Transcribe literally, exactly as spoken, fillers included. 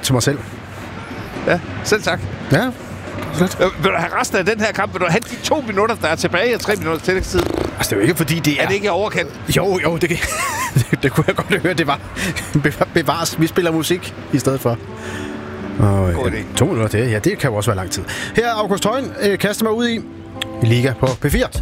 til mig selv. Ja, selv tak. Ja. Øh, vil du have resten af den her kamp? Vil du have de to minutter, der er tilbage af tre minutter tillægstid? Altså, det er jo ikke, fordi det er... Er det ikke overkendt? Jo, jo, det, det, det kunne jeg godt høre, det var. Bevares, vi spiller musik i stedet for. Og, God ja, idé. to minutter, det, ja, det kan jo også være lang tid. Her er August Højen, øh, kaster mig ud i Liga på P fire.